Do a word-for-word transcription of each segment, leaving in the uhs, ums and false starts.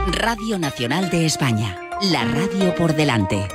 Radio Nacional de España. La radio por delante.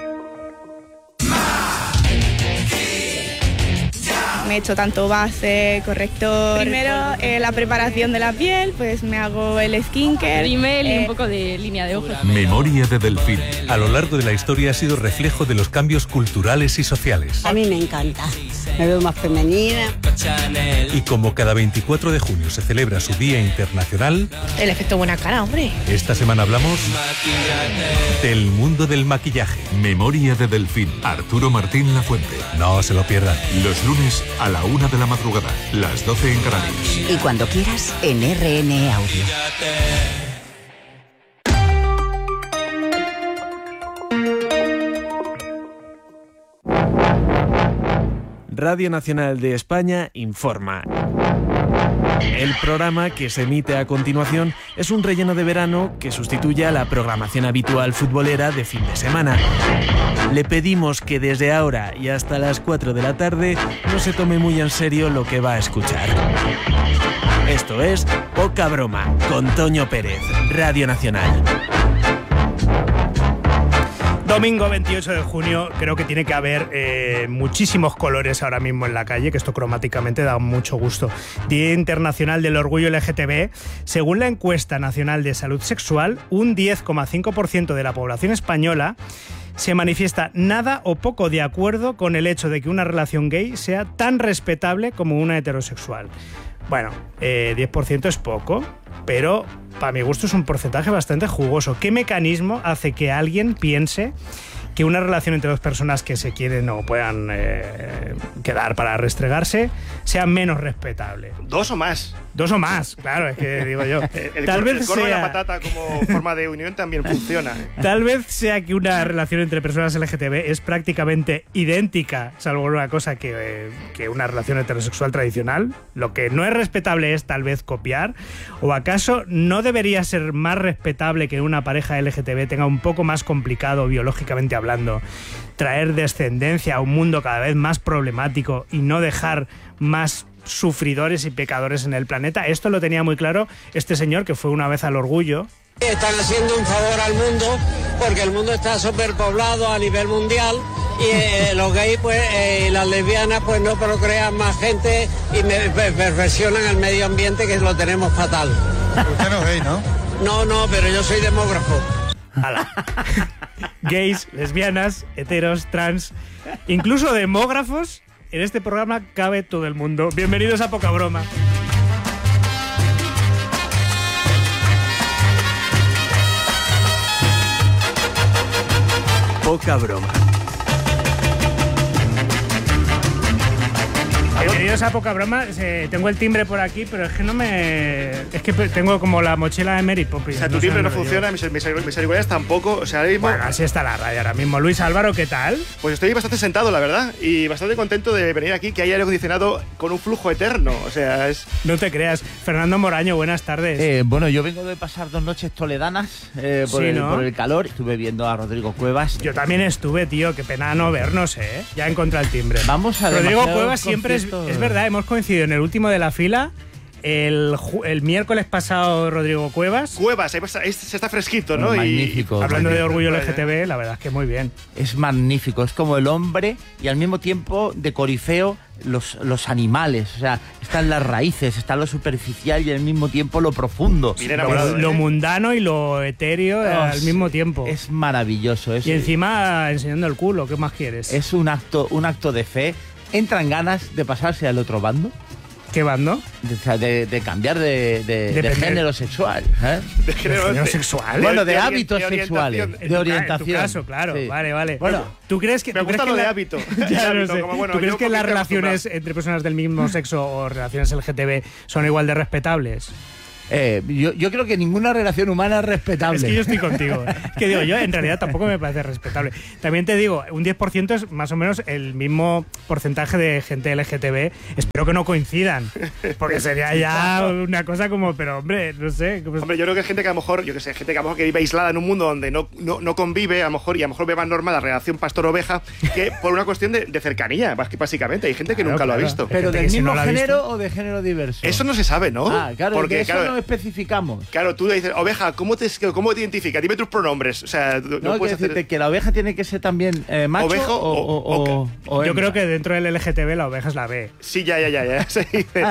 Me he hecho tanto base, corrector. Primero eh, la preparación de la piel, pues me hago el skincare. Rímel y eh, un poco de línea de ojos. Memoria de Delfín. A lo largo de la historia ha sido reflejo de los cambios culturales y sociales. A mí me encanta. Me veo más femenina. Y como cada veinticuatro de junio se celebra su Día Internacional, El efecto buena cara, hombre. esta semana hablamos del mundo del maquillaje. Memoria de Delfín. Arturo Martín Lafuente. No se lo pierdan. Los lunes a la una de la madrugada, las doce en Canarias. Y cuando quieras, en R N Audio. Radio Nacional de España informa. El programa que se emite a continuación es un relleno de verano que sustituye a la programación habitual futbolera de fin de semana. Le pedimos que desde ahora y hasta las cuatro de la tarde no se tome muy en serio lo que va a escuchar. Esto es Poca Broma, con Toño Pérez, Radio Nacional. Domingo veintiocho de junio, creo que tiene que haber eh, muchísimos colores ahora mismo en la calle, que esto cromáticamente da mucho gusto. Día Internacional del Orgullo L G T B. Según la encuesta nacional de salud sexual, un diez coma cinco por ciento de la población española se manifiesta nada o poco de acuerdo con el hecho de que una relación gay sea tan respetable como una heterosexual. Bueno, eh, diez por ciento es poco, pero para mi gusto es un porcentaje bastante jugoso. ¿Qué mecanismo hace que alguien piense que una relación entre dos personas que se quieren o puedan eh, quedar para restregarse sea menos respetable? Dos o más. Dos o más, claro, es que digo yo. El, Tal el, vez el corno sea... y la patata como forma de unión también funciona. Tal vez sea que una relación entre personas L G T B es prácticamente idéntica, salvo una cosa que, eh, que una relación heterosexual tradicional. Lo que no es respetable es tal vez copiar. ¿O acaso no debería ser más respetable que una pareja L G T B tenga un poco más complicado biológicamente hablando traer descendencia a un mundo cada vez más problemático y no dejar más sufridores y pecadores en el planeta? Esto lo tenía muy claro este señor que fue una vez al Orgullo. Están haciendo un favor al mundo porque el mundo está superpoblado a nivel mundial y eh, los gays pues, eh, y las lesbianas pues no procrean más gente y me, me, perfeccionan el medio ambiente, que lo tenemos fatal. Usted no es gay, ¿no? No, no, pero yo soy demógrafo. Ala. Gays, lesbianas, heteros, trans, incluso demógrafos. En este programa cabe todo el mundo. Bienvenidos a Poca Broma. Poca Broma. Bienvenidos a Poca Broma. Eh, tengo el timbre por aquí, pero es que no me... Es que tengo como la mochila de Mary Poppins. O sea, tu no timbre no llevo. funciona, mis, mis, mis auriculares tampoco. O sea, ahora mismo... Bueno, así está la radio ahora mismo. Luis Álvaro, ¿qué tal? Pues estoy bastante sentado, la verdad, y bastante contento de venir aquí, que hay aire acondicionado con un flujo eterno. O sea, es... No te creas. Fernando Moraño, buenas tardes. Eh, bueno, yo vengo de pasar dos noches toledanas eh, por, Sí, el, ¿no? por el calor. Estuve viendo a Rodrigo Cuevas. Yo también estuve, tío. Qué pena no vernos, ¿eh? Ya he encontrado el timbre. Vamos a Rodrigo demasiados Cuevas siempre es, conciertos. es verdad, hemos coincidido en el último de la fila. El, ju- el miércoles pasado, Rodrigo Cuevas. Cuevas, ahí, ahí se está fresquito, ¿no? Magnífico. Y hablando de orgullo Vaya. L G T B, la verdad es que muy bien. Es magnífico. Es como el hombre y al mismo tiempo de corifeo los, los animales. O sea, están las raíces, está lo superficial y al mismo tiempo lo profundo. Bien enamorado, Lo, ¿eh? lo mundano y lo etéreo Oh, al sí. mismo tiempo. Es maravilloso. Es, Y encima enseñando el culo, ¿qué más quieres? es un acto, un acto de fe. Entran ganas de pasarse al otro bando. ¿Qué bando? De, o sea, de, de cambiar de, de- de Depende. género sexual. ¿eh? De género, género de- sexual. Bueno, de, de ori- hábitos de sexuales. orientación. En De tu ca- orientación. En tu caso, claro. Sí. Vale, vale. Bueno, ¿tú crees que, Me tú crees gusta que lo de la- hábito. Ya De lo hábito, sé. como, bueno, ¿Tú crees yo que las poquito relaciones acostumbrado. entre personas del mismo sexo o relaciones L G T B son igual de respetables? Eh, yo, yo creo que ninguna relación humana es respetable. Es que yo estoy contigo. Es que digo, yo en realidad tampoco me parece respetable. También te digo, un diez por ciento es más o menos el mismo porcentaje de gente L G T B. Espero que no coincidan, porque sería ya una cosa como, pero hombre, no sé. Pues, Hombre, yo creo que hay gente que a lo mejor, yo que sé, gente que a lo mejor que vive aislada en un mundo donde no, no, no convive, a lo mejor, y a lo mejor ve más normal la relación pastor-oveja que por una cuestión de, de cercanía, bas- básicamente. Hay gente que Claro, nunca lo ha claro. visto. ¿Pero gente del que si mismo no la ha género visto. o de género diverso? Eso no se sabe, ¿no? Ah, claro, Porque, que eso claro, no especificamos. Claro, tú dices, oveja, ¿cómo te, cómo te identificas? Dime tus pronombres. O sea, no, no puedes decirte hacer... que la oveja tiene que ser también eh, macho ¿Ovejo o, o, o, o, o Yo creo que dentro del L G T B la oveja es la B. Sí, ya, ya, ya. ya. Sí.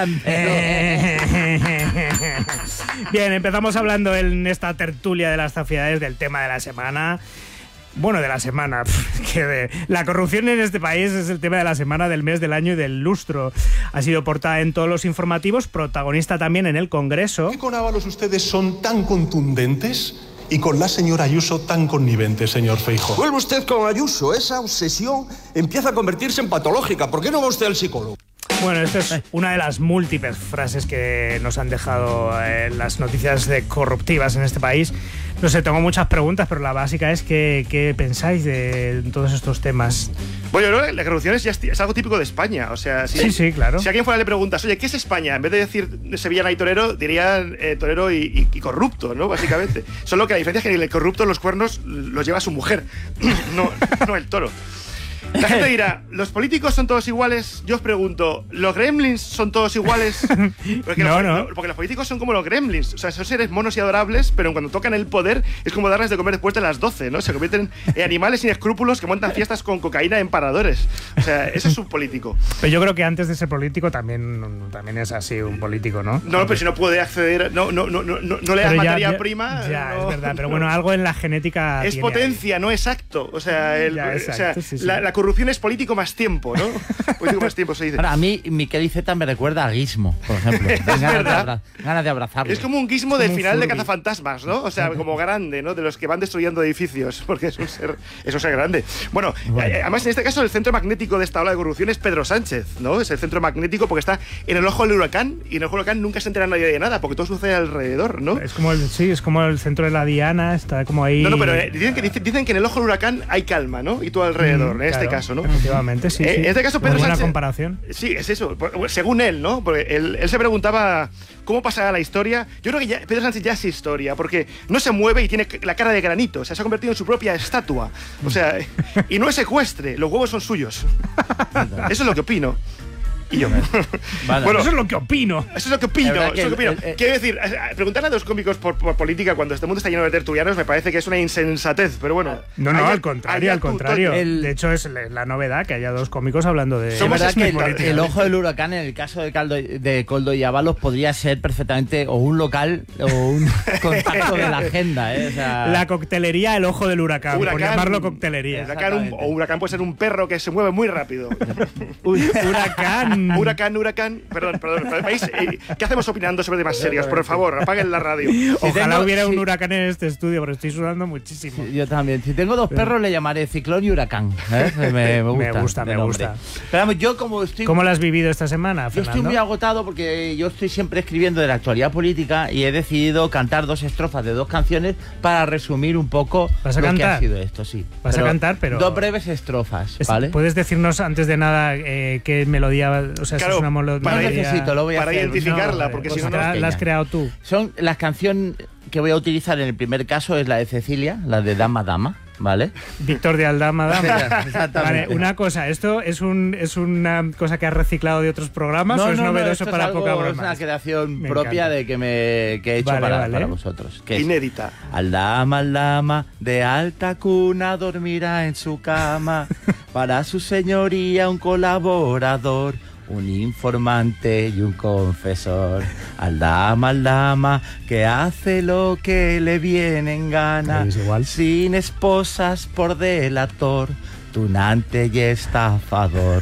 Bien, empezamos hablando en esta tertulia de las zafiedades del tema de la semana. Bueno, de la semana, que de, la corrupción en este país es el tema de la semana, del mes, del año y del lustro. Ha sido portada en todos los informativos, protagonista también en el Congreso. ¿Por qué con Ábalos ustedes son tan contundentes y con la señora Ayuso tan conniventes, señor Feijóo? Vuelve usted con Ayuso, esa obsesión empieza a convertirse en patológica. ¿Por qué no va usted al psicólogo? Bueno, esta es una de las múltiples frases que nos han dejado eh, las noticias de corruptivas en este país. No sé, tengo muchas preguntas, pero la básica es que, ¿qué pensáis de todos estos temas? Bueno, ¿no? La corrupción es, es algo típico de España. O sea, si, sí, sí, claro. Si a alguien fuera le preguntas, oye, ¿qué es España? En vez de decir sevillana y torero, dirían eh, torero y, y, y corrupto, ¿no? Básicamente. Solo que la diferencia es que el corrupto los cuernos los lleva su mujer, no, no el toro. La gente dirá, ¿los políticos son todos iguales? Yo os pregunto, ¿los gremlins son todos iguales? Porque, no, los, no. porque los políticos son como los gremlins. O sea, son seres monos y adorables, pero cuando tocan el poder es como darles de comer después de las doce, ¿no? Se convierten en animales sin escrúpulos que montan fiestas con cocaína en paradores. O sea, eso es un político. Pero yo creo que antes de ser político también, también es así un político, ¿no? No, pero si no puede acceder, no, no, no, no, no le das materia ya, prima. Ya, no, es verdad, pero bueno, algo en la genética. Es potencia, ahí. No exacto. O sea, el, ya, exacto, o sea sí, sí. La, la corrupción es político más tiempo, ¿no? Político más tiempo se dice. Ahora, a mí, Miquel Iceta me recuerda a Gizmo, por ejemplo. Es ganas, verdad. de abra- ganas de abrazarlo. Es como un Gizmo del final de Cazafantasmas, ¿no? O sea, como grande, ¿no? De los que van destruyendo edificios, porque es un ser, es un ser grande. Bueno, bueno, además en este caso el centro magnético de esta ola de corrupción es Pedro Sánchez, ¿no? Es el centro magnético porque está en el ojo del huracán y en el ojo del huracán nunca se entera nadie de nada, porque todo sucede alrededor, ¿no? Es como el, sí, es como el centro de la Diana, está como ahí. No, no, pero eh, dicen, que, dicen que en el ojo del huracán hay calma, ¿no? Y todo alrededor, mm, en este claro, caso, ¿no? Efectivamente, sí. Eh, sí. En este caso, Pedro Muy buena Sánchez, comparación. Sí, es eso. Según él, ¿no? Porque él, él se preguntaba cómo pasará la historia. Yo creo que ya, Pedro Sánchez ya es historia, porque no se mueve y tiene la cara de granito. O sea, se ha convertido en su propia estatua. O sea, y no es ecuestre, los huevos son suyos. Eso es lo que opino. Y yo. Vale. Bueno, eso es lo que opino. Eso es lo que opino. Eso que es lo que opino. el, el, Quiero decir, preguntarle a dos cómicos por, por política cuando este mundo está lleno de tertulianos me parece que es una insensatez, pero bueno. No, no, allá, al contrario, al contrario. El, de hecho, es la novedad que haya dos cómicos hablando de. Es verdad que el, el ojo del huracán, en el caso de, Caldo, de Koldo y Ábalos, podría ser perfectamente o un local o un contacto de la agenda, ¿eh? O sea, la coctelería, el ojo del huracán, huracán por llamarlo coctelería. Huracán, un, o huracán puede ser un perro que se mueve muy rápido. Huracán. Huracán, huracán. Perdón, perdón, perdón. ¿Veis? ¿Qué hacemos opinando sobre temas serios? Por favor, apaguen la radio. Ojalá si tengo, hubiera si, un huracán en este estudio, pero estoy sudando muchísimo. Sí, yo también. Si tengo dos perros, le llamaré Ciclón y Huracán. ¿Eh? Me, me gusta. Me gusta, me gusta. Pero vamos, yo como estoy... ¿Cómo lo has vivido esta semana, Yo Fernando? estoy muy agotado porque yo estoy siempre escribiendo de la actualidad política y he decidido cantar dos estrofas de dos canciones para resumir un poco ¿Vas a lo cantar? que ha sido esto, sí. Vas pero a cantar, pero... Dos breves estrofas, ¿vale? ¿Puedes decirnos antes de nada eh, qué melodía... O sea, claro, si es una melodía... No necesito, lo voy a para hacer. identificarla, no, porque pues si no, no... La has creado tú. Son las canciones que voy a utilizar en el primer caso, es la de Cecilia, la de Dama Dama, ¿vale? Víctor de Aldama Dama. Exactamente. Vale, una cosa, ¿esto es, un, es una cosa que has reciclado de otros programas no, o es no, novedoso no, para es algo, poca broma? Es una creación Me propia encanta. de que, me, que he hecho vale, para, vale. para vosotros. Que Inédita. Es, Aldama, Aldama, de alta cuna dormirá en su cama, para su señoría un colaborador, un informante y un confesor. Aldama, Aldama, que hace lo que le viene en gana, sin esposas por delator, tunante y estafador.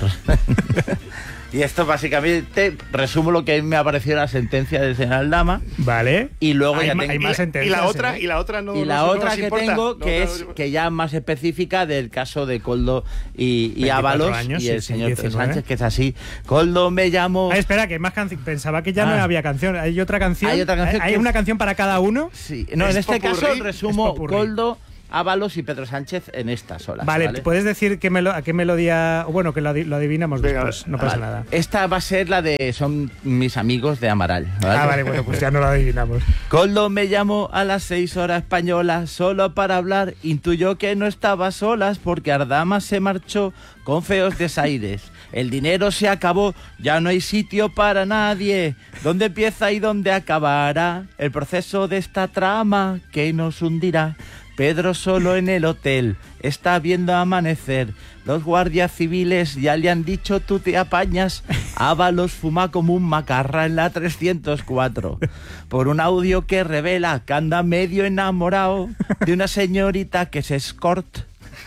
Y esto básicamente resumo lo que me ha parecido la sentencia del señor Aldama. Vale. Y luego hay, ya ma, tengo, hay más sentencias. Y la otra, ¿eh? y la otra no. Y la no, otra no que importa. tengo, no, que no, es no, que ya más específica del caso de Koldo y, y Ábalos años, y el sí, señor diecinueve. Sánchez, que es así. Koldo me llamó. Ah, espera, que hay más canciones. Pensaba que ya ah. no había canción. ¿Hay otra canción? Hay otra canción. ¿Hay que... una canción para cada uno? Sí. No, ¿Es en este popurrí? caso resumo Koldo, Ábalos y Pedro Sánchez en estas olas. Vale, ¿vale? ¿puedes decir qué melo, a qué melodía? Bueno, que lo, lo adivinamos Venga, después, no pasa vale. nada. Esta va a ser la de Son mis amigos de Amaral. ¿vale? Ah, vale, bueno, pues ya no lo adivinamos. Koldo me llamó a las seis horas españolas solo para hablar. Intuyó que no estaba solas porque Ardama se marchó con feos desaires. El dinero se acabó, ya no hay sitio para nadie. ¿Dónde empieza y dónde acabará el proceso de esta trama que nos hundirá? Pedro solo en el hotel está viendo amanecer. Los guardias civiles ya le han dicho tú te apañas. Ábalos fuma como un macarra en la trescientos cuatro. Por un audio que revela que anda medio enamorado de una señorita que es escort.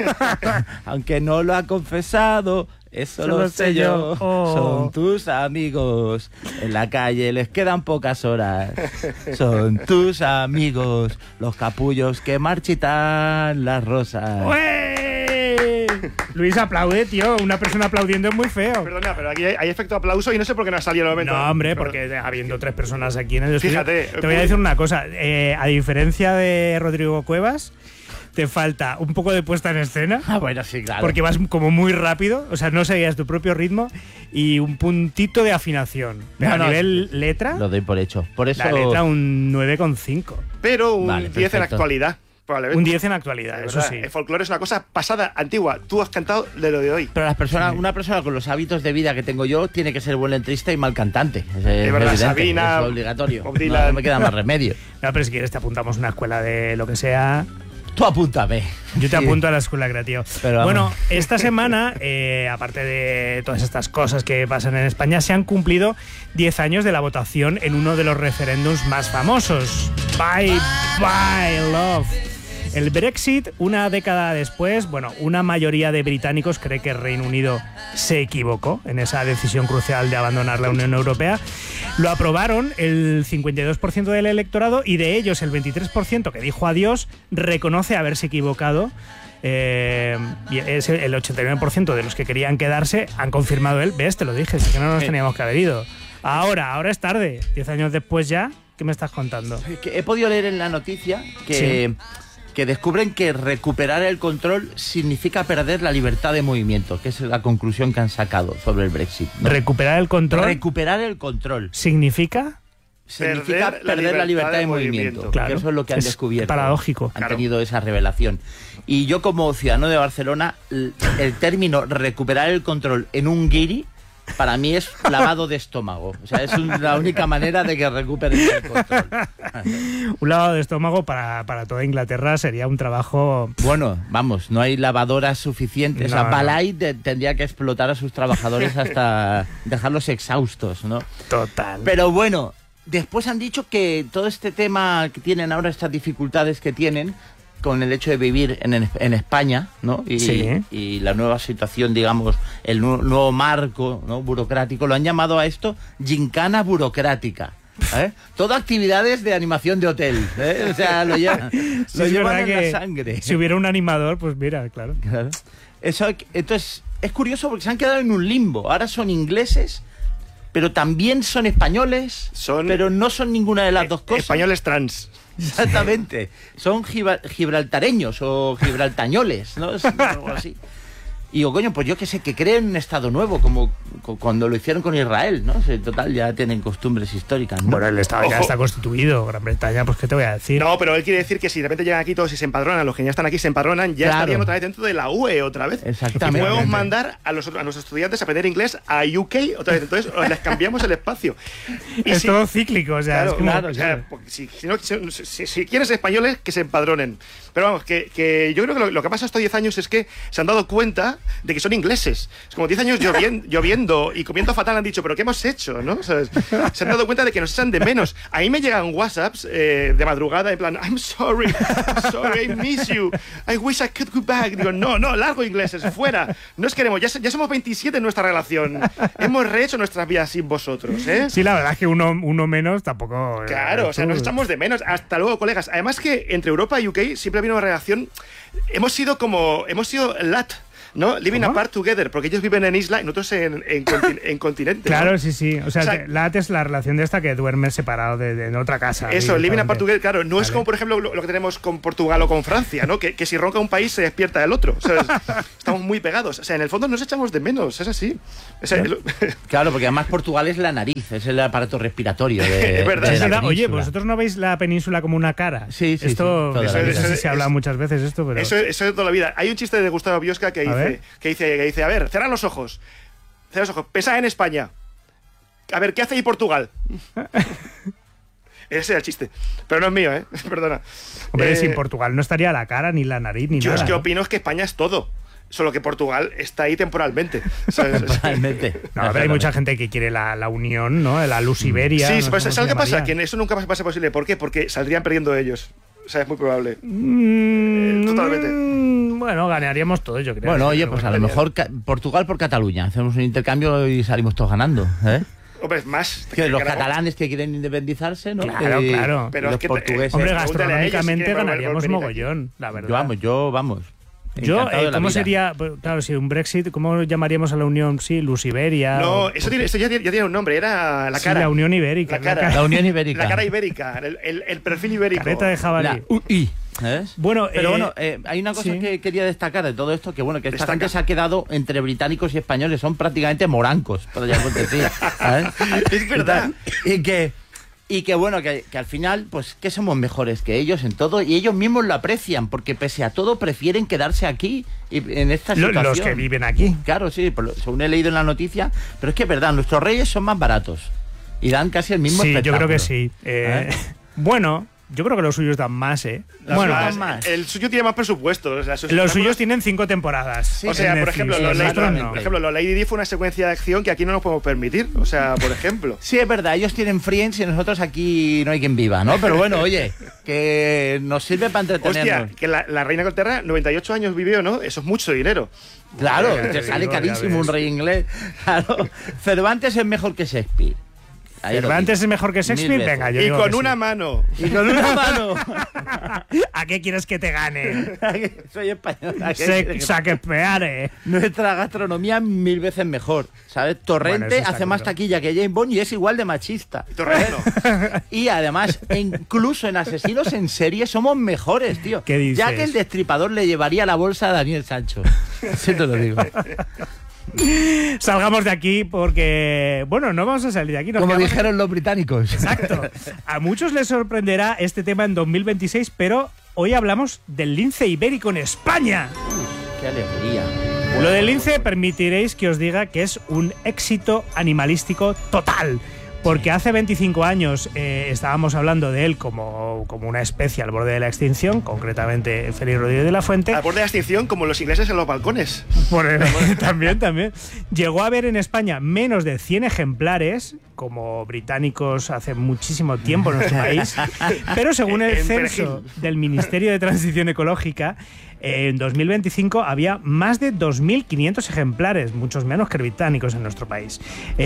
Aunque no lo ha confesado, eso Solo lo sé yo. Oh. Son tus amigos. En la calle les quedan pocas horas. Son tus amigos, los capullos que marchitan las rosas. ¡Ué! Luis, aplaude, tío. Una persona aplaudiendo es muy feo. Perdona, pero aquí hay, hay efecto aplauso y no sé por qué no ha salido en el momento. No, hombre, Pero- porque habiendo tres personas aquí en el estudio. Fíjate. Te voy a decir una cosa. Eh, a diferencia de Rodrigo Cuevas, te falta un poco de puesta en escena. Ah, bueno, sí, claro. Porque vas como muy rápido, o sea, no seguías tu propio ritmo y un puntito de afinación. Pero No, a no, nivel letra, Lo doy por hecho. Por eso. la letra un nueve coma cinco. Pero un Vale, diez en perfecto. actualidad, probablemente. Un diez en actualidad, De eso verdad, sí. El folclore es una cosa pasada, antigua. Tú has cantado de lo de hoy. Pero las personas, una persona con los hábitos de vida que tengo yo tiene que ser buen letrista y mal cantante. Es, es verdad, evidente, Sabina, es obligatorio. Bob No, Dylan. no me queda más remedio. No, pero si quieres te apuntamos a una escuela de lo que sea. Tú apúntame. Yo te Sí. apunto a la escuela creativa. Pero bueno, vamos. esta semana, eh, aparte de todas estas cosas que pasan en España, se han cumplido diez años de la votación en uno de los referéndums más famosos. Bye, bye, love. El Brexit, una década después, bueno, una mayoría de británicos cree que el Reino Unido se equivocó en esa decisión crucial de abandonar la Unión Europea. Lo aprobaron el cincuenta y dos por ciento del electorado y de ellos el veintitrés por ciento que dijo adiós reconoce haberse equivocado. Eh, y es el ochenta y nueve por ciento de los que querían quedarse han confirmado él. ¿Ves? Te lo dije, es que no nos Sí. teníamos que haber ido. Ahora, ahora es tarde. Diez años después ya, ¿qué me estás contando? Que he podido leer en la noticia que, que descubren que recuperar el control significa perder la libertad de movimiento, que es la conclusión que han sacado sobre el Brexit, ¿no? Recuperar el control Recuperar el control significa significa perder, la libertad de, movimiento. Claro. Que eso es lo que han Es descubierto. paradójico. Han Claro. tenido esa revelación. Y yo como ciudadano de Barcelona, el, el término recuperar el control en un guiri para mí es lavado de estómago. O sea, es un- la única manera de que recuperen el control. un lavado de estómago para, para toda Inglaterra sería un trabajo. Bueno, vamos, no hay lavadoras suficientes. No, o sea, no. Balay de- tendría que explotar a sus trabajadores hasta dejarlos exhaustos, ¿no? Total. Pero bueno, después han dicho que todo este tema que tienen ahora, estas dificultades que tienen con el hecho de vivir en, en España, ¿no? Y, Sí. y la nueva situación, digamos, el nu- nuevo marco, ¿no?, burocrático, lo han llamado a esto gincana burocrática. ¿eh? Todo actividades de animación de hotel. ¿eh? O sea, lo, llevan, Sí, lo es llevan verdad en que la sangre. Si hubiera un animador, pues mira, claro. Claro. Eso, entonces, es curioso porque se han quedado en un limbo. Ahora son ingleses, pero también son españoles, Son- pero no son ninguna de las dos cosas. Españoles trans. Exactamente. Son giba- gibraltareños o gibraltañoles, ¿no? Es algo así. Y digo, coño, pues yo qué sé, que creen un Estado nuevo, como cu- cuando lo hicieron con Israel, ¿no? O sea, en total, ya tienen costumbres históricas, ¿no? Bueno, el Estado ya Ojo. está constituido. Gran Bretaña, pues qué te voy a decir. No, pero él quiere decir que si de repente llegan aquí todos y se empadronan, los que ya están aquí se empadronan, ya Claro. estarían otra vez dentro de la U E otra vez. Exactamente. Y podemos mandar a, los, a nuestros estudiantes a aprender inglés a U K otra vez. Entonces os les cambiamos el espacio. Y es si- todo cíclico, o sea, Claro, es como- claro, o sea, porque si, si, no- si- si- si quieres españoles, que se empadronen. Pero vamos, que, que yo creo que lo, lo que ha pasado estos diez años es que se han dado cuenta de que son ingleses. Es como diez años lloviendo, lloviendo y comiendo fatal, han dicho, ¿pero qué hemos hecho? ¿No? ¿Sabes? Se han dado cuenta de que nos echan de menos. A mí me llegan WhatsApps eh, de madrugada en plan, I'm sorry, I'm sorry, I miss you. I wish I could go back. Digo, no, no, largo ingleses, fuera. No os queremos, ya, so- ya somos veintisiete en nuestra relación. Hemos rehecho nuestras vidas sin vosotros, ¿eh? Sí, la verdad es que uno, uno menos tampoco. Claro, o sea, nos echamos de menos. Hasta luego, colegas. Además que entre Europa y U K siempre ha habido una relación. Hemos sido como. Hemos sido lat. ¿No? Living ¿Cómo? apart together, porque ellos viven en isla y nosotros en, en, conti- en continente. Claro, ¿no? sí, sí. O sea, O sea, te- la A T es la relación de esta que duermes separado de, de- en otra casa. Eso, living directamente. apart together, claro, no es Vale. como por ejemplo lo, lo que tenemos con Portugal o con Francia, ¿no? Que, que si ronca un país se despierta el otro. ¿Sabes? Estamos muy pegados. O sea, en el fondo nos echamos de menos, es así. O sea, el- Claro, porque además Portugal es la nariz, es el aparato respiratorio de, Es verdad. de Es la verdad. Oye, península. ¿vosotros no veis la península como una cara? Sí, sí, Esto, sí, toda la eso, vida. eso sí Eso se habla es- muchas veces esto, pero... eso, eso es de toda la vida. Hay un chiste de Gustavo Biosca que A dice, ver. que dice, que dice, a ver, cerrad los ojos. Cerrad los ojos. Pensad en España. A ver, ¿qué hace ahí Portugal? Ese era el chiste. Pero no es mío, ¿eh? Perdona. Hombre, eh, sin Portugal no estaría la cara, ni la nariz, ni yo nada. Yo es que ¿no? opino es que España es todo. Solo que Portugal está ahí temporalmente. Temporalmente. No, pero hay mucha gente que quiere la, la unión, ¿no? La luz Iberia. Sí, no pues, sé ¿sabes cómo qué se pasa? llamaría. Que eso nunca va a ser posible. ¿Por qué? Porque saldrían perdiendo ellos. O sea, es muy probable. Mm, eh, totalmente. Bueno, ganaríamos todos, yo creo. Bueno, oye, pues a lo mejor ca- Portugal por Cataluña. Hacemos un intercambio y salimos todos ganando, ¿eh? Hombre, más. Que los ganamos. catalanes que quieren independizarse, ¿no? Claro, Y- claro. y Pero los es que, portugueses. Hombre, pregúntale a ellos si gastronómicamente quieren volver- ganaríamos volver aquí. mogollón, la verdad. Yo vamos, yo vamos. Yo, Encantado eh, de la ¿cómo vida. sería? Pues, claro, si un Brexit, ¿cómo llamaríamos a la Unión? Sí, Luz Iberia. No, o- eso, tiene, eso ya, tiene, ya tiene un nombre. Era la Sí, cara. la Unión Ibérica. La cara. La Unión Ibérica. La cara ibérica. El, el, el perfil ibérico. Careta de jabalí. La U I. ¿Sabes? Bueno, Pero eh, bueno, eh, hay una cosa sí. que quería destacar de todo esto, que bueno, que esta Destaca. gente se ha quedado entre británicos y españoles, son prácticamente morancos, podríamos decir. ¿Sabes? Es verdad. Y que, y que bueno, que, que al final, pues que somos mejores que ellos en todo, y ellos mismos lo aprecian, porque pese a todo prefieren quedarse aquí y en esta Lo- situación. los que viven aquí. Claro, sí, por lo- según he leído en la noticia, pero es que es verdad, nuestros reyes son más baratos y dan casi el mismo Sí, yo espectáculo. creo que sí. Eh, ¿Eh? Bueno, yo creo que los suyos dan más, ¿eh? Las Bueno, más- más. El suyo tiene más presupuesto. O sea, sus los espectáculos- suyos tienen cinco temporadas. O sea, en por Netflix, ejemplo, y los los Lady, otros por no. ejemplo, los Lady Di fue una secuencia de acción que aquí no nos podemos permitir. O sea, por ejemplo. Sí, es verdad, ellos tienen Friends y nosotros aquí no hay quien viva, ¿no? Pero bueno, oye, que nos sirve para entretenernos. Hostia, que la, la reina de Inglaterra noventa y ocho años vivió, ¿no? Eso es mucho dinero. Claro, Ya te te sale digo, ya carísimo ves. un rey inglés. Claro. Cervantes es mejor que Shakespeare. Ahí lo ¿Cervantes digo. es mejor que Mil Shakespeare? veces. Venga, yo Y digo con que una sí. mano. Y con una mano. ¿A qué quieres que te gane? Soy español. ¿a qué Se, quieres que- saquepeare. Nuestra gastronomía mil veces mejor. ¿Sabes? Torrente Bueno, eso está hace más claro. taquilla que James Bond y es igual de machista. Torreno. Y además, e incluso en asesinos en serie somos mejores, tío. ¿Qué dices? Ya que el destripador le llevaría la bolsa a Daniel Sancho. Sí te lo digo. Salgamos de aquí porque, bueno, no vamos a salir de aquí. nos Como quedamos- dijeron los británicos. Exacto. A muchos les sorprenderá este tema en dos mil veintiséis, pero hoy hablamos del lince ibérico en España. Qué alegría. Lo del lince, permitiréis que os diga que es un éxito animalístico total. Porque hace veinticinco años eh, estábamos hablando de él como, como una especie al borde de la extinción, concretamente Félix Rodríguez de la Fuente. Al borde de la extinción, como los ingleses en los balcones. Por el- también, también. Llegó a haber en España menos de cien ejemplares, como británicos hace muchísimo tiempo en nuestro país. Pero según el En censo Perejil. del Ministerio de Transición Ecológica, eh, en dos mil veinticinco había más de dos mil quinientos ejemplares, muchos menos que británicos en nuestro país.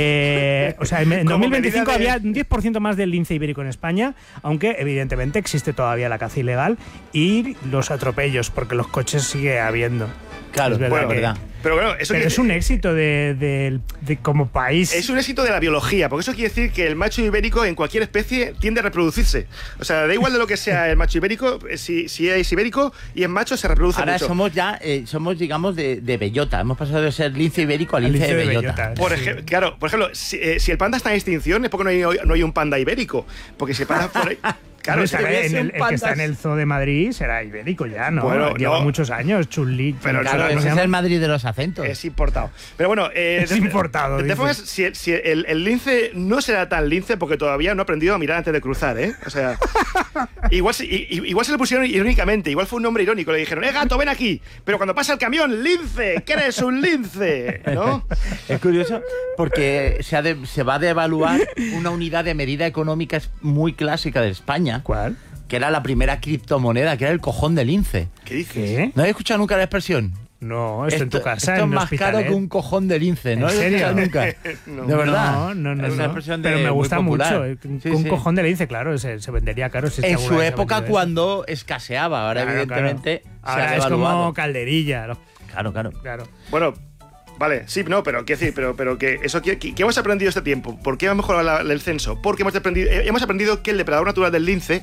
Eh, o sea, en, en Como dos mil veinticinco medida de- había un diez por ciento más del lince ibérico en España, aunque evidentemente existe todavía la caza ilegal y los atropellos, porque los coches sigue habiendo. Claro, Es verdad bueno, que- verdad. Pero bueno, eso Pero quiere- es un éxito de, de- de como país. Es un éxito de la biología, porque eso quiere decir que el macho ibérico en cualquier especie tiende a reproducirse. O sea, da igual de lo que sea el macho ibérico, eh, si, si es ibérico y es macho se reproduce Ahora mucho. somos ya, eh, somos digamos de, de bellota. Hemos pasado de ser lince ibérico a lince, lince de de bellota. bellota. Por Sí. ejemplo, claro, por ejemplo, si, eh, si el panda está en extinción es porque no hay, no hay un panda ibérico. Porque si el panda por ahí- Claro, Hombre, es que estará hubiese en el, un el que está en pandas- el zoo de Madrid será ibérico ya, ¿no? Bueno, Lleva no. muchos años, Chun-Li. Pero Chun- Claro, no, ¿cómo ese se es llama? el Madrid de los acentos. es importado. Pero bueno, eh, Es de- importado, De, de dice. todas formas, si, si el, el lince no será tan lince porque todavía no ha aprendido a mirar antes de cruzar, ¿eh? O sea, igual, se- i- i- igual se le pusieron irónicamente, igual fue un nombre irónico. Le dijeron, ¡eh, gato, ven aquí! Pero cuando pasa el camión, ¡lince! ¿Qué eres un lince? ¿No? Es curioso porque se, ha de- se va a devaluar una unidad de medida económica es- muy clásica de España, ¿Cuál? que era la primera criptomoneda, que era el cojón de lince. ¿Qué dices? ¿Qué? ¿No habéis escuchado nunca la expresión? No, esto, en tu casa. Esto en es un más Hospitalet. caro que un cojón de lince, ¿no? ¿En lo he serio? escuchado nunca. No. De verdad. No, no, no. Es una no. expresión de, Pero me muy gusta popular. mucho. eh, Sí, un sí. cojón de lince, claro, se, se vendería caro. Si En alguna su vez se ha época vendido eso. cuando escaseaba, ahora Claro, evidentemente claro. se Ahora ha es devaluado. como calderilla. ¿no? Claro, claro. Claro. Bueno, vale, sí, no, pero quiero decir, pero, pero que eso ¿qué, qué hemos aprendido este tiempo? ¿Por qué hemos mejorado la- el censo? Porque hemos aprendido, eh, hemos aprendido que el depredador natural del lince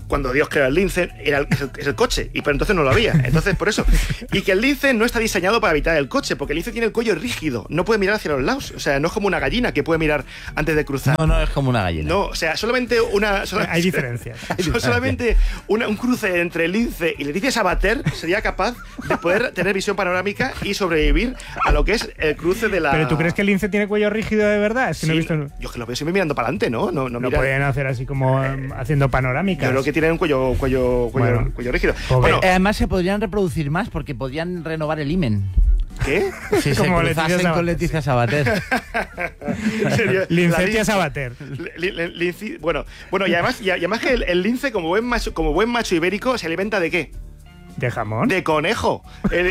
cuando Dios creó el lince, era el, es, el, es el coche, y pero entonces no lo había. Entonces, por eso. Y que el lince no está diseñado para evitar el coche, porque el lince tiene el cuello rígido, no puede mirar hacia los lados. O sea, no es como una gallina que puede mirar antes de cruzar. No, no es como una gallina. No, o sea, solamente una... Solamente, hay diferencias. Solamente una, un cruce entre el lince y Leticia Sabater sería capaz de poder tener visión panorámica y sobrevivir a lo que es el cruce de la... ¿Pero tú crees que el lince tiene cuello rígido de verdad? Es que sí, no he visto... Yo es que lo veo siempre mirando para adelante, ¿no? No, no, no mira... pueden hacer así como eh, haciendo panorámicas. Yo creo que tienen un cuello, cuello, cuello, bueno. cuello rígido. Bueno, eh, además se podrían reproducir más porque podrían renovar el himen. ¿Qué? Si se cruzasen con Leticia Sabater. Lincetia Sabater. Li, li, li, bueno, bueno, y además, y además que el, el lince, como buen macho, como buen macho ibérico, se alimenta de ¿qué? ¿De jamón? De conejo.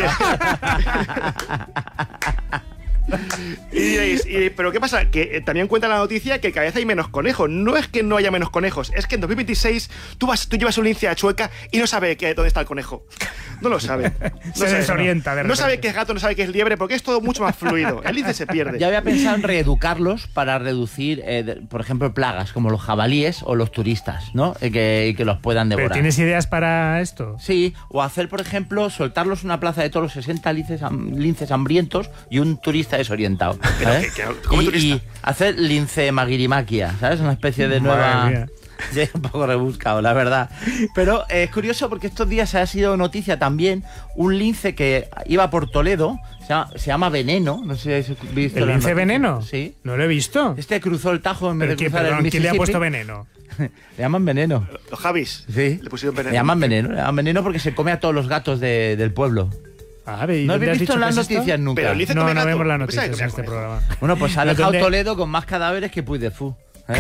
Y diréis, y, ¿pero qué pasa? Que eh, también cuenta la noticia que cada vez hay menos conejos. No es que no haya menos conejos, es que en dos mil veintiséis tú, vas, tú llevas un lince a Chueca y no sabe que, dónde está el conejo. No lo sabe. No se sabe, desorienta. No, no sabe que es gato, no sabe que es liebre, porque es todo mucho más fluido. El lince se pierde. Ya había pensado en reeducarlos para reducir, eh, de, por ejemplo, plagas como los jabalíes o los turistas, ¿no? Eh, que, que los puedan devorar. ¿Pero tienes ideas para esto? Sí, o hacer, por ejemplo, soltarlos en una plaza de toros, sesenta linces, linces hambrientos y un turista desorientado. ¿Sabes? ¿Qué, qué, ¿Cómo y, turista? y hacer lince magirimaquia, ¿sabes? Una especie de nueva... Sí, un poco rebuscado, la verdad. Pero eh, es curioso porque estos días ha sido noticia también un lince que iba por Toledo, se llama, se llama Veneno, no sé si has visto. ¿El lince Veneno? Sí. No lo he visto. Este cruzó el Tajo en vez de ¿Pero cruzar perdón, el Mississippi. ¿quién le ha puesto Veneno? Le llaman Veneno. Los Javis. Sí. Le pusieron Veneno. Le llaman Veneno, le llaman Veneno porque se come a todos los gatos de, del pueblo. Ah, ¿y no habéis visto las es noticias esto? nunca. Pero el lince no, come no gato. vemos las Pues noticias sabe que en este come. programa. Bueno, pues ha dejado ¿Dónde? Toledo con más cadáveres que Puy de Fou. ¿Eh?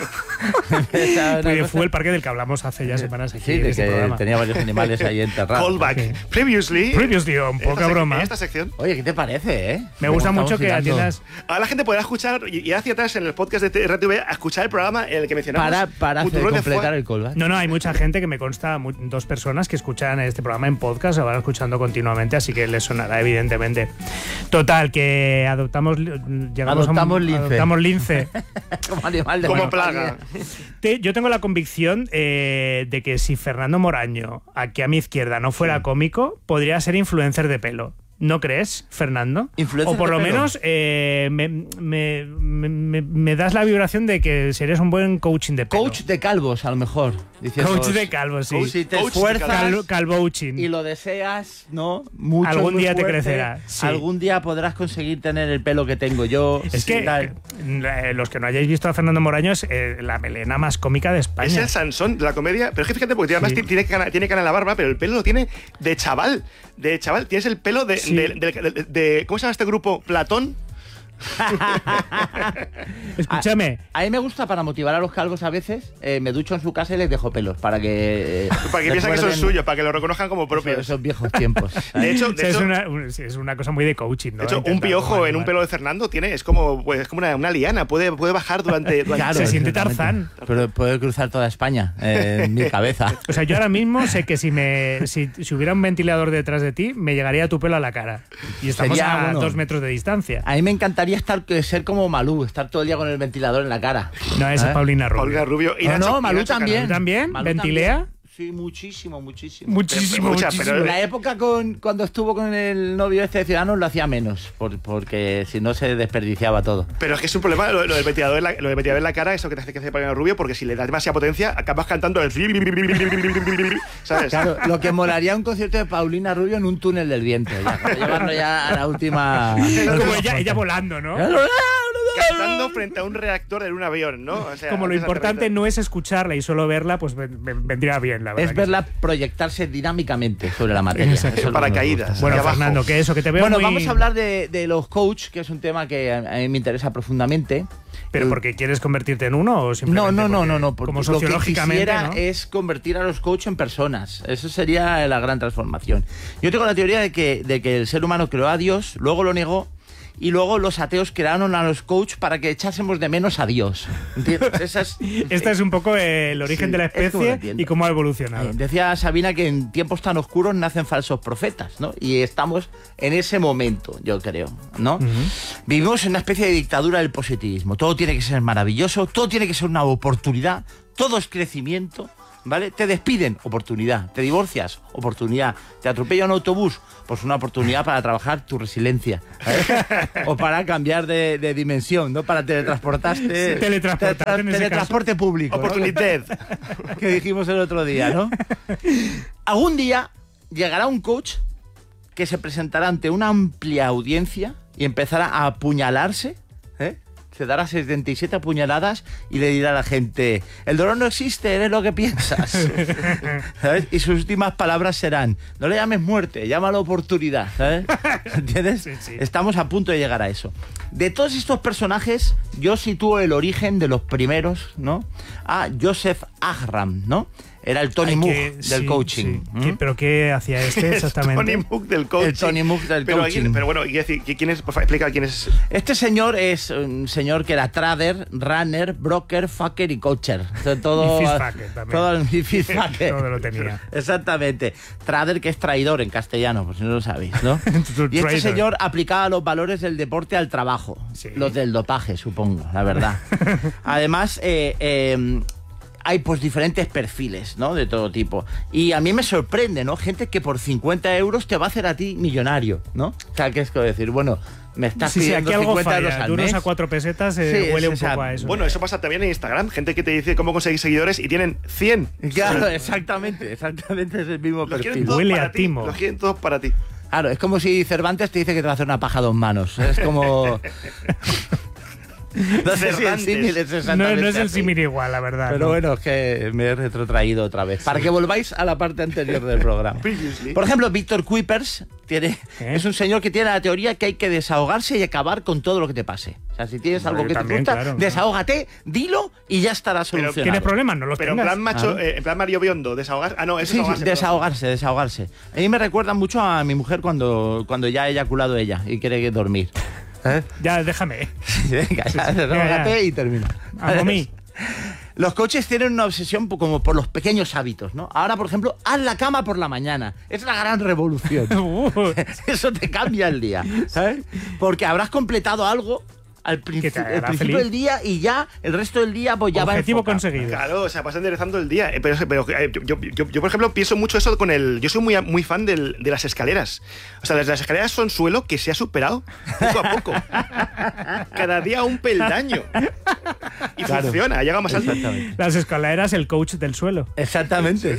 Puy de Fou, el parque del que hablamos hace ya semanas aquí Sí, en de este que programa. tenía varios animales ahí enterrados. Callback. Sí. Previously. Previously, un poca broma. En esta sección. Oye, ¿qué te parece, eh? Me gusta Como mucho que estamos hilando. atiendas... Ahora la gente podrá escuchar y ir hacia atrás en el podcast de R T V a escuchar el programa en el que mencionamos. Para, para hacer, Futurón de completar Fua- el callback. No, no, hay mucha gente que me consta, mu- dos personas que escuchan este programa en podcast, lo van escuchando continuamente, así que les sonará, evidentemente. Total, que adoptamos... Llegamos Adoptamos a un, lince. Adoptamos lince. Como animal de Como compañía. plaga. Te- yo tengo la convicción eh, de que si Fernando Moraño, aquí a mi izquierda, no fuera Sí. cómico, podría ser influencer de pelo. ¿No crees, Fernando? Influencer o por de lo pelo. menos eh, me, me, me, me- me das la vibración de que serías un buen coaching de pelo. Coach de calvos, a lo mejor. Dices, Coach pues, de calvos, sí. Si te Coach de esfuerzas Cal- calvouching. y lo deseas, ¿no? Mucho, Algún muy día te fuerte, crecerá, sí. Algún día podrás conseguir tener el pelo que tengo yo. Es que tal. eh, los que no hayáis visto a Fernando Moraño es eh, la melena más cómica de España. Es el Sansón de la comedia. Pero es que fíjate, porque además Sí. tiene, tiene cana, tiene cana en la barba, pero el pelo lo tiene de chaval. De chaval. Tienes el pelo de. Sí. de, de- de- de- ¿Cómo se llama este grupo? Platón. Escúchame. A, a mí me gusta para motivar a los calvos a veces. eh, me ducho en su casa y les dejo pelos para que. eh, Para que piensen que son recuerden suyos, para que lo reconozcan como esos, propios. esos viejos tiempos. De hecho, O de sea, es, hecho, una, un- sí, es una cosa muy de coaching, ¿no? de hecho, un Intentar piojo como en un animar. pelo de Fernando tiene, es como, pues, es como una, una liana, puede, puede bajar durante. durante Claro, Se siente exactamente. Tarzán. Pero puede cruzar toda España eh, en mi cabeza. O sea, yo ahora mismo sé que si me si, si hubiera un ventilador detrás de ti, me llegaría tu pelo a la cara. Y estamos Sería, a bueno, dos metros de distancia. A mí me encantaría estar ser como Malú, estar todo el día con el ventilador en la cara. No, esa ¿Eh? es Paulina Rubio. Paulina Rubio. Y No, Nacho- no, y Malú Nacho también. Canal. ¿Tú también? Malú ¿Ventilea? también. Sí, muchísimo, muchísimo. Muchísimo, Escucha, muchísimo. pero- La época con, cuando estuvo con el novio este de Ciudadanos lo hacía menos, por- porque si no se desperdiciaba todo. Pero es que es un problema lo, lo del ventilador en la, lo del ventilador en la cara, eso que te hace que hace Paulina Rubio, porque si le das demasiada potencia, acabas cantando el. ¿Sabes? Claro, lo que molaría un concierto de Paulina Rubio en un túnel del viento, ya, para llevarlo ya a la última... Como ella, ella volando, ¿no? Cantando frente a un reactor en un avión, ¿no? O sea, Como lo antes importante aterrizar. no es escucharla y solo verla, pues ven- ven- vendría bien, la verdad. Es que verla proyectarse dinámicamente sobre la materia. Exacto. Eso es lo que nos Paracaídas. gusta. sí. Bueno, Ahí abajo. Fernando, que eso, que te veo Bueno, muy... vamos a hablar de, de los coach, que es un tema que a, a mí me interesa profundamente. ¿Pero El- porque quieres convertirte en uno o No, simplemente no, no, porque- no, no. porque Como lo que sociológicamente, quisiera ¿no? es convertir a los coach en personas. Eso sería la gran transformación. Yo tengo la teoría de que, de que el ser humano creó a Dios, luego lo negó, y luego los ateos crearon a los coach para que echásemos de menos a Dios. ¿Entiendes? Esa es, Este es un poco el origen Sí, de la es como lo especie entiendo. y cómo ha evolucionado. Eh, decía Sabina que en tiempos tan oscuros nacen falsos profetas, ¿no? Y estamos en ese momento, yo creo, ¿no? Vivimos en una especie de dictadura del positivismo. Todo tiene que ser maravilloso, todo tiene que ser una oportunidad, todo es crecimiento, ¿vale? Te despiden, oportunidad. Te divorcias, oportunidad. Te atropella un autobús, pues una oportunidad para trabajar tu resiliencia, ¿sabes? O para cambiar de, de dimensión, ¿no? Para teletransportarte. Sí, teletransportar, te, te, teletransporte público. Oportunidad. ¿No? Que dijimos el otro día, ¿no? Algún día llegará un coach que se presentará ante una amplia audiencia y empezará a apuñalarse, ¿eh? Se dará setenta y siete apuñaladas y le dirá a la gente: el dolor no existe, eres lo que piensas. ¿Sabes? Y sus últimas palabras serán: no le llames muerte, llámalo oportunidad. ¿Sabes? ¿Entiendes? Sí, sí. Estamos a punto de llegar a eso. De todos estos personajes, yo sitúo el origen de los primeros, ¿no? A Joseph Agram, ¿no? Era el Tony Moog del sí, coaching. Sí. ¿Mm? ¿Pero qué hacía este exactamente? El Tony Moog del coaching. El Tony Moog del pero, coaching. Pero bueno, ¿quién es? Por favor, explica quién es. Este señor es un señor que era trader, runner, broker, fucker y coacher. Todo, y fistfucker también. Todo el fistfucker. Todo lo tenía. Exactamente. Trader, que es traidor en castellano, por si no lo sabéis, ¿no? Y este señor aplicaba los valores del deporte al trabajo. Sí. Los del dopaje, supongo, la verdad. Además, eh, eh, hay pues diferentes perfiles, ¿no? De todo tipo. Y a mí me sorprende, ¿no? Gente que por cincuenta euros te va a hacer a ti millonario, ¿no? O sea, que es como decir, bueno, me estás sí, pidiendo sí, aquí algo cincuenta euros falla. al De unos mes. a cuatro pesetas eh, Sí, huele un esa, poco a eso. Bueno, eso pasa también en Instagram. Gente que te dice cómo conseguir seguidores y tienen cien. Claro, exactamente. Exactamente es el mismo Los perfil. Huele para a ti, timo. Los quieren todos para ti. Claro, es como si Cervantes te dice que te va a hacer una paja a dos manos. Es como... No sé si el símil es exactamente No, no es el así. símil igual, la verdad. Pero ¿no? bueno, es que me he retrotraído otra vez. Para que volváis a la parte anterior del programa. Por ejemplo, Víctor Kuipers tiene, ¿Eh? es un señor que tiene la teoría que hay que desahogarse y acabar con todo lo que te pase. O sea, si tienes algo Bueno, que también, te gusta, claro, desahógate, dilo y ya estará solucionado. ¿Tienes problemas? No los Pero en tengas. plan macho, Ah. eh, en plan Mario Biondo, desahogar. Ah, no, es Sí, sí, desahogarse. desahogarse, desahogarse. A mí me recuerda mucho a mi mujer cuando, cuando ya ha eyaculado ella y quiere dormir. ¿Eh? Ya, déjame. Venga, ya, desahógate y termina. A mí. Los coaches tienen una obsesión po- como por los pequeños hábitos, ¿no? Ahora, por ejemplo, haz la cama por la mañana. Es la gran revolución. Uh, Eso te cambia el día, ¿sabes? Porque habrás completado algo al Que princi- te hará al principio feliz. del día y ya el resto del día pues ya objetivo va enfocado. conseguido. Claro, o sea, vas enderezando el día. Eh, Pero, pero eh, yo, yo, yo, por ejemplo, pienso mucho eso con el... Yo soy muy, muy fan del, de las escaleras. O sea, las, las escaleras son suelo que se ha superado poco a poco. Cada día un peldaño. Y Claro. funciona, llega más alto. Exactamente. Las escaleras, el coach del suelo. Exactamente.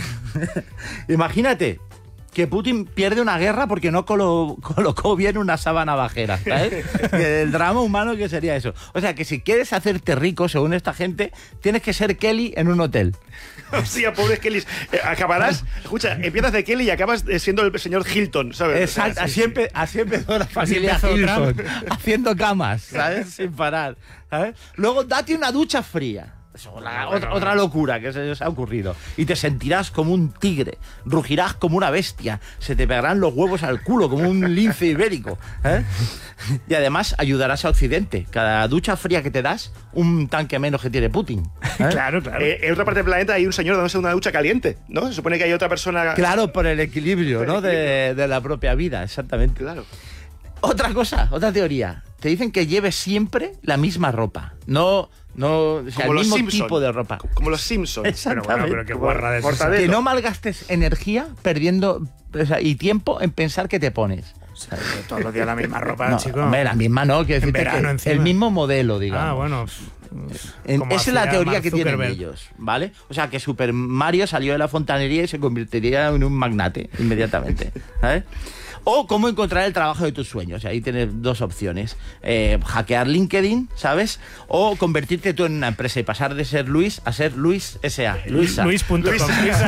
Imagínate que Putin pierde una guerra porque no colo- colocó bien una sábana bajera, ¿sabes? El drama humano que sería eso. O sea, que si quieres hacerte rico, según esta gente, tienes que ser Kelly en un hotel. Hostia, pobres Kellys. Eh, acabarás... Escucha, empiezas de Kelly y acabas eh, siendo el señor Hilton, ¿sabes? Exacto, O sea, sí, así, sí. empe- así empezó la familia empezó Hilton, Trump. haciendo camas, ¿sabes? Sin parar, ¿sabes? Luego date una ducha fría. Eso, la- Bueno, otra, bueno. otra locura que se os ha ocurrido. Y te sentirás como un tigre, rugirás como una bestia, se te pegarán los huevos al culo como un lince ibérico, ¿eh? Y además ayudarás a Occidente. Cada ducha fría que te das, un tanque menos que tiene Putin, ¿eh? Claro, claro. Eh, en otra parte del planeta hay un señor dándose una ducha caliente, ¿no? Se supone que hay otra persona... Claro, por el equilibrio, Por el ¿no? De, de la propia vida, exactamente. Claro. Otra cosa, otra teoría. Te dicen que lleves siempre la misma ropa. No, no, o sea, Como el los mismo Simpson. tipo de ropa. Como los Simpsons. Pero bueno, pero qué guarra de eso. Mortadelo. Que no malgastes energía perdiendo o sea, y tiempo en pensar que te pones. Todos los días la misma ropa, No, chico. hombre, la misma no, quiero En decirte verano que encima. el mismo modelo, digamos. Ah, bueno. En- como esa es la hacía teoría Mark que tienen Zuckerberg. ellos, ¿vale? O sea, que Super Mario salió de la fontanería y se convertiría en un magnate inmediatamente, ¿sabes? O cómo encontrar el trabajo de tus sueños. Ahí tienes dos opciones. Eh, hackear LinkedIn, ¿sabes? O convertirte tú en una empresa y pasar de ser Luis a ser Luis S A. Luisa. Luis punto com.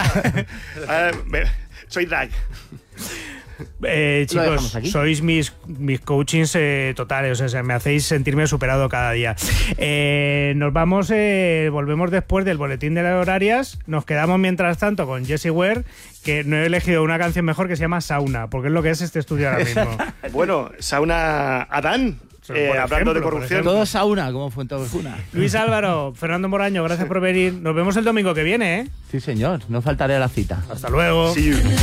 Ah, me- soy drag. Eh, Lo dejamos chicos, aquí. sois mis, mis coachings eh, totales, o sea, me hacéis sentirme superado cada día. Eh, nos vamos, eh, volvemos después del boletín de las horarias, nos quedamos mientras tanto con Jessie Ware, que no he elegido una canción mejor que se llama Sauna, porque es lo que es este estudio ahora mismo. Bueno, Sauna Adán, Por eh, hablando ejemplo, de por corrupción. ejemplo. Todos a una, como Fuenteovejuna. Luis Álvaro, Fernando Moraño, gracias por venir. Nos vemos el domingo que viene, ¿eh? Sí, señor. No faltaré a la cita. Hasta luego. See you.